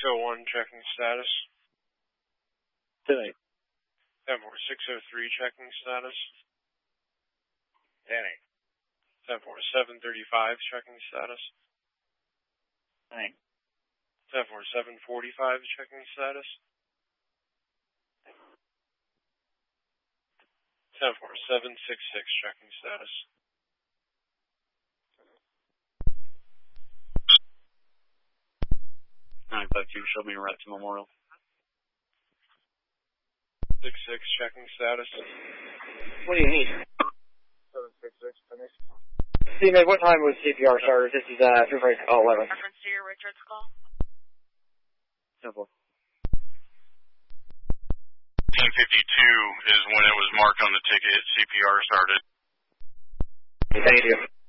601 checking status. Tonight. 10-4, 603 checking status. 10-8. 10-4, 735 checking status. 9. 10-4, 745 checking status. 10-4, 766 checking status. 952, show me a route to Memorial. 66 checking status. What do you need? 766, finish. CMA, what time was CPR started? This is, 11. Reference to your Richards call? Simple. 1052 is when it was marked on the ticket. CPR started. Thank you.